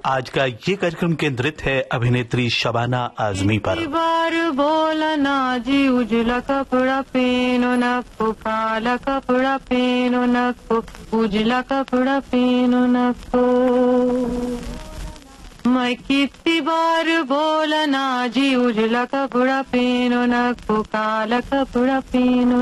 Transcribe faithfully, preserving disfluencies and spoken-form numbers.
आज का ये कार्यक्रम केंद्रित है अभिनेत्री शबाना आजमी पर। बार बोलना जी उजला कपड़ा पहनो नको, काला कपड़ा पहनो नको, उजला कपड़ा पहनो नको। मैं कितनी बार बोलना जी उजला कपड़ा पहनो नको, काला कपड़ा पहनो